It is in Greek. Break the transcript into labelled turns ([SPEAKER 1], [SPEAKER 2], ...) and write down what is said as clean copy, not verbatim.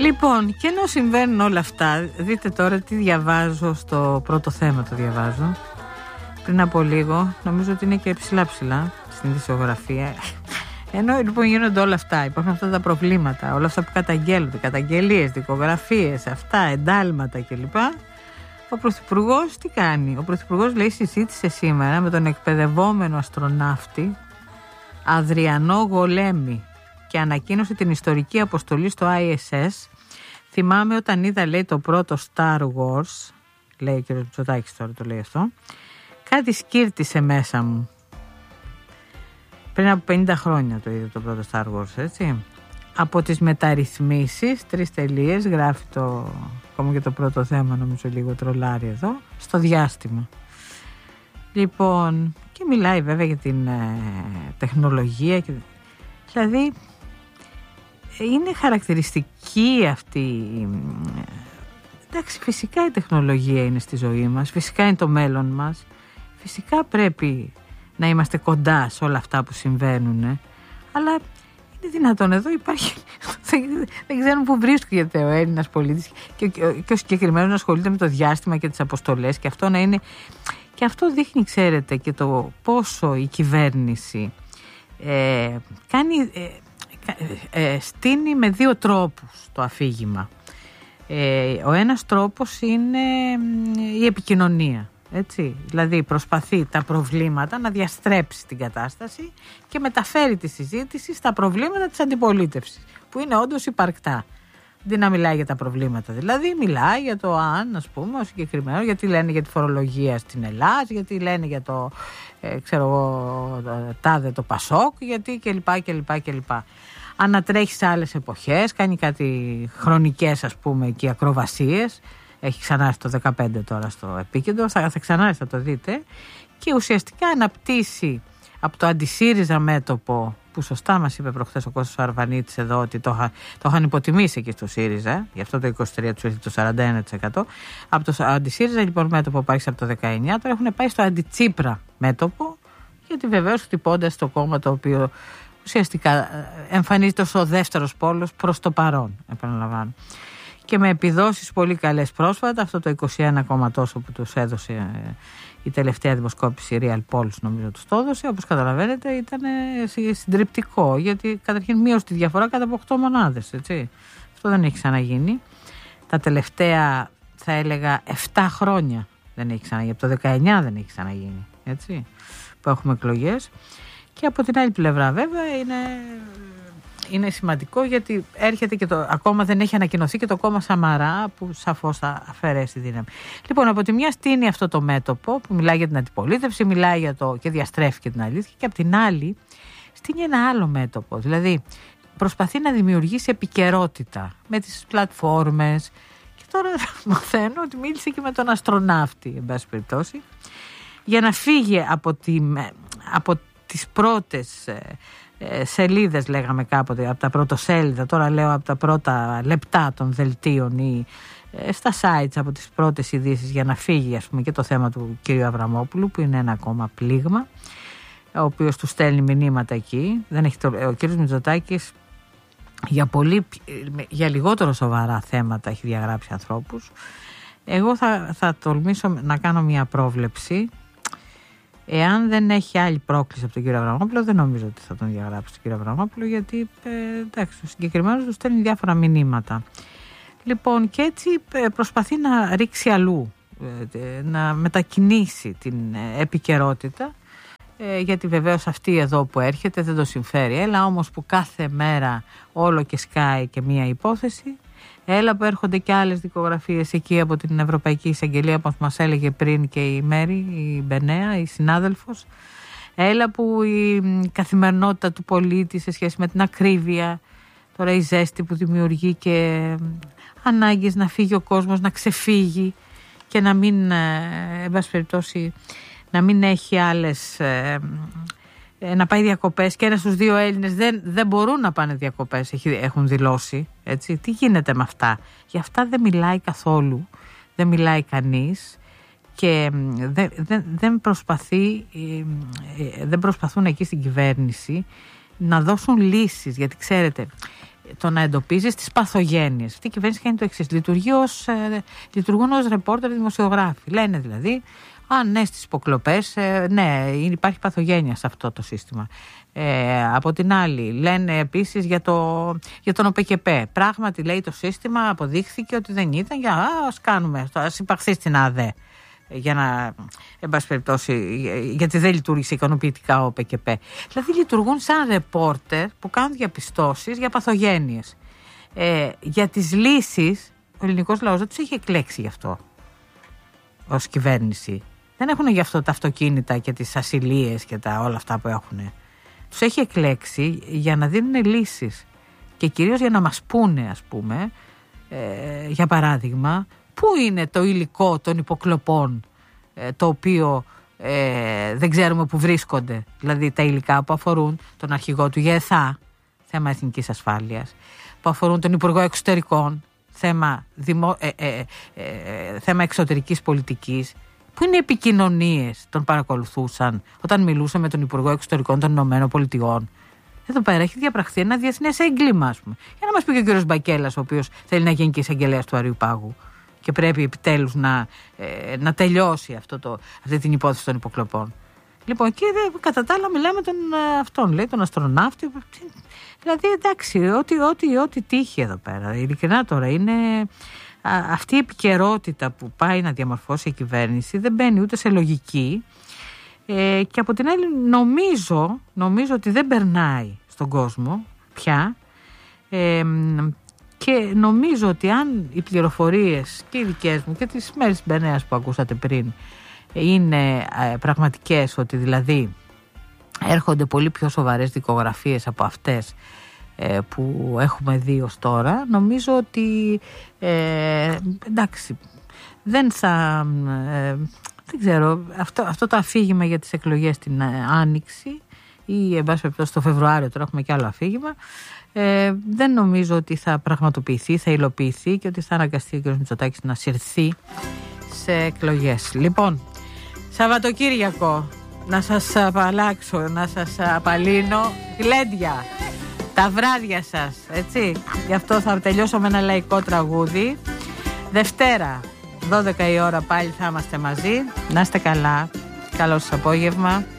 [SPEAKER 1] Λοιπόν, και ενώ συμβαίνουν όλα αυτά, δείτε τώρα τι διαβάζω στο πρώτο θέμα, το διαβάζω πριν από λίγο, νομίζω ότι είναι και ψηλά στην δισογραφία. Ενώ λοιπόν γίνονται όλα αυτά, υπάρχουν αυτά τα προβλήματα, όλα αυτά που καταγγέλλονται, καταγγελίες, δικογραφίες, αυτά, εντάλματα κλπ. Ο Πρωθυπουργός τι κάνει? Ο Πρωθυπουργός, λέει, συζήτησε σήμερα με τον εκπαιδευόμενο αστροναύτη Αδριανό Γολέμη και ανακοίνωσε την ιστορική αποστολή στο ISS. Θυμάμαι όταν είδα, λέει, το πρώτο Star Wars, λέει ο κ. Μητσοτάκης τώρα το λέει αυτό, κάτι σκύρτησε μέσα μου. Πριν από 50 χρόνια το είδε το πρώτο Star Wars, έτσι. Από τις μεταρρυθμίσεις, 3 τελείες, γράφει το, ακόμα και το πρώτο θέμα, νομίζω λίγο τρολάρι εδώ, στο διάστημα. Λοιπόν, και μιλάει βέβαια για την τεχνολογία. Δηλαδή, είναι χαρακτηριστική αυτή. Εντάξει, φυσικά η τεχνολογία είναι στη ζωή μας, φυσικά είναι το μέλλον μας, φυσικά πρέπει να είμαστε κοντά σε όλα αυτά που συμβαίνουν, αλλά είναι δυνατόν εδώ υπάρχει, δεν ξέρουν που βρίσκεται ο Έλληνας πολίτης και ο συγκεκριμένος να ασχολείται με το διάστημα και τις αποστολές, και αυτό να είναι, και αυτό δείχνει, ξέρετε, και το πόσο η κυβέρνηση κάνει, στείνει με 2 τρόπους το αφήγημα. Ο ένας τρόπος είναι η επικοινωνία, έτσι. Δηλαδή προσπαθεί τα προβλήματα να διαστρέψει την κατάσταση και μεταφέρει τη συζήτηση στα προβλήματα της αντιπολίτευσης, που είναι όντως υπαρκτά. Δεν να μιλάει για τα προβλήματα, δηλαδή μιλάει για το αν, ας πούμε, ο συγκεκριμένο, γιατί λένε για τη φορολογία στην Ελλάδα, γιατί λένε για το ξέρω εγώ, τάδε το Πασόκ, γιατί κλπ. Ανατρέχει σε άλλες εποχές, κάνει κάτι χρονικές, ας πούμε, και ακροβασίες. Έχει ξανάρθει το 15 τώρα στο επίκεντρο, θα ξανάρθει, θα το δείτε. Και ουσιαστικά αναπτύσσει από το αντισύριζα μέτωπο, που σωστά μας είπε προχθές ο Κώστας Αρβανίτης εδώ, ότι το είχαν υποτιμήσει εκεί στο ΣΥΡΙΖΑ, γι' αυτό το 23% του ήρθε το 41%. Από το αντισύριζα λοιπόν μέτωπο που άρχισε από το 19, τώρα έχουν πάει στο αντιτσίπρα μέτωπο, γιατί βεβαίως χτυπώντας το κόμμα το οποίο ουσιαστικά εμφανίζεται ως ο δεύτερος πόλος προς το παρόν, επαναλαμβάνω. Και με επιδόσεις πολύ καλές πρόσφατα, αυτό το 21, τόσο που τους έδωσε η τελευταία δημοσκόπηση Real Polls, νομίζω τους το έδωσε, όπως καταλαβαίνετε ήταν συντριπτικό, γιατί καταρχήν μείωσε τη διαφορά κατά από 8 μονάδες, έτσι. Αυτό δεν έχει ξαναγίνει. Τα τελευταία, θα έλεγα, 7 χρόνια δεν έχει ξαναγίνει, από το 19 δεν έχει ξαναγίνει, έτσι, που έχουμε εκλογές. Και από την άλλη πλευρά βέβαια είναι σημαντικό, γιατί έρχεται και ακόμα δεν έχει ανακοινωθεί και το κόμμα Σαμαρά, που σαφώς θα αφαιρέσει δύναμη. Λοιπόν, από τη μια στείνει αυτό το μέτωπο που μιλάει για την αντιπολίτευση, μιλάει για και διαστρέφει και την αλήθεια, και από την άλλη στείνει ένα άλλο μέτωπο. Δηλαδή προσπαθεί να δημιουργήσει επικαιρότητα με τις πλατφόρμες, και τώρα μαθαίνω ότι μίλησε και με τον αστροναύτη, εν πάση περιπτώσει, για να φύγει από τις πρώτες σελίδες, λέγαμε κάποτε, από τα πρωτοσέλιδα, τώρα λέω από τα πρώτα λεπτά των δελτίων ή στα sites, από τις πρώτες ειδήσεις, για να φύγει, ας πούμε, και το θέμα του κ. Αβραμόπουλου, που είναι ένα ακόμα πλήγμα, ο οποίος του στέλνει μηνύματα εκεί. Ο κ. Μητσοτάκης για λιγότερο σοβαρά θέματα έχει διαγράψει ανθρώπους. Εγώ θα τολμήσω να κάνω μια πρόβλεψη. Εάν δεν έχει άλλη πρόκληση από τον κύριο Αβραμόπουλο, δεν νομίζω ότι θα τον διαγράψει τον κύριο Αβραμόπουλο, γιατί εντάξει, ο συγκεκριμένος του στέλνει διάφορα μηνύματα. Λοιπόν, και έτσι προσπαθεί να ρίξει αλλού, να μετακινήσει την επικαιρότητα, γιατί βεβαίως αυτή εδώ που έρχεται δεν το συμφέρει. Έλα όμως που κάθε μέρα όλο και σκάει και μία υπόθεση. Έλα που έρχονται και άλλες δικογραφίες εκεί από την Ευρωπαϊκή Εισαγγελία, όπως μας έλεγε πριν και η Μέρη, η Μπενέα, η συνάδελφος. Έλα που η καθημερινότητα του πολίτη σε σχέση με την ακρίβεια, τώρα η ζέστη που δημιουργεί και ανάγκες να φύγει ο κόσμος, να ξεφύγει και να μην, εν πάση περιπτώσει, να μην έχει άλλες, να πάει διακοπές, και ένας στους 2 Έλληνες δεν μπορούν να πάνε διακοπές, έχουν δηλώσει, έτσι. Τι γίνεται με αυτά? Για αυτά δεν μιλάει καθόλου, δεν μιλάει κανείς, και δεν προσπαθούν εκεί στην κυβέρνηση να δώσουν λύσεις, γιατί ξέρετε, το να εντοπίζεις τις παθογένειες. Αυτή η κυβέρνηση κάνει το εξής. Λειτουργούν ως ρεπόρτερ δημοσιογράφοι. Λένε δηλαδή, ναι, στις υποκλοπές, ναι, υπάρχει παθογένεια σε αυτό το σύστημα. Από την άλλη, λένε επίσης για τον ΟΠΚΠ. Πράγματι, λέει το σύστημα, αποδείχθηκε ότι δεν ήταν. Ας κάνουμε, ας υπαχθεί στην ΑΔΕ. Για να, εν πάση περιπτώσει, γιατί δεν λειτουργήσε ικανοποιητικά ο ΟΠΚΠ. Δηλαδή λειτουργούν σαν ρεπόρτερ που κάνουν διαπιστώσεις για παθογένειες. Για τις λύσεις, ο ελληνικός λαός δεν τους έχει εκλέξει γι' αυτό ως κυβέρνηση. Δεν έχουν γι' αυτό τα αυτοκίνητα και τις ασυλίες και όλα αυτά που έχουν. Τους έχει εκλέξει για να δίνουν λύσεις και κυρίως για να μας πούνε, ας πούμε, για παράδειγμα, πού είναι το υλικό των υποκλοπών το οποίο δεν ξέρουμε που βρίσκονται. Δηλαδή τα υλικά που αφορούν τον αρχηγό του ΓΕΘΑ, θέμα εθνικής ασφάλειας, που αφορούν τον Υπουργό Εξωτερικών, θέμα εξωτερικής πολιτικής. Πού είναι οι επικοινωνίες, τον παρακολουθούσαν όταν μιλούσε με τον Υπουργό Εξωτερικών των Ηνωμένων Πολιτειών. Εδώ πέρα έχει διαπραχθεί ένα διεθνές έγκλημα, ας πούμε. Για να μας πει και ο κύριος Μπακέλας, ο οποίος θέλει να γίνει και εισαγγελέας του Αριού Πάγου. Και πρέπει επιτέλους να τελειώσει αυτή την υπόθεση των υποκλοπών. Λοιπόν, και κατά τα άλλα μιλάμε τον αστροναύτη. Δηλαδή, εντάξει, ό,τι τύχει εδώ πέρα. Ειλικρινά τώρα είναι αυτή η επικαιρότητα που πάει να διαμορφώσει η κυβέρνηση, δεν μπαίνει ούτε σε λογική. Και από την άλλη νομίζω ότι δεν περνάει στον κόσμο πια. Και νομίζω ότι αν οι πληροφορίες και οι δικές μου και τις μέρες της Μπενέας που ακούσατε πριν είναι πραγματικές, ότι δηλαδή έρχονται πολύ πιο σοβαρές δικογραφίες από αυτές που έχουμε δει ως τώρα, νομίζω ότι εντάξει, δεν ξέρω, αυτό το αφήγημα για τις εκλογές την Άνοιξη ή εν πάση περιπτώσει το Φεβρουάριο, τώρα έχουμε και άλλο αφήγημα, δεν νομίζω ότι θα πραγματοποιηθεί, θα υλοποιηθεί και ότι θα αναγκαστεί ο κ. Μητσοτάκης να συρθεί σε εκλογές. Λοιπόν, Σαββατοκύριακο, να σας απαλλάξω, να σας απαλύνω γλέντια τα βράδια σας, έτσι. Γι' αυτό θα τελειώσω με ένα λαϊκό τραγούδι. Δευτέρα 12 η ώρα πάλι θα είμαστε μαζί. Να είστε καλά. Καλό σας απόγευμα.